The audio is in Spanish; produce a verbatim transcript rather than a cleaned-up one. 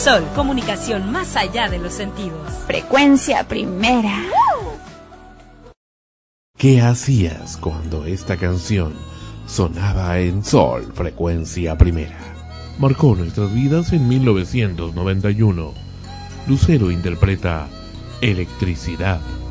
Sol, comunicación más allá de los sentidos. Frecuencia Primera. ¿Qué hacías cuando esta canción sonaba en Sol, Frecuencia Primera? Marcó nuestras vidas en mil novecientos noventa y uno. Lucero interpreta Electricidad.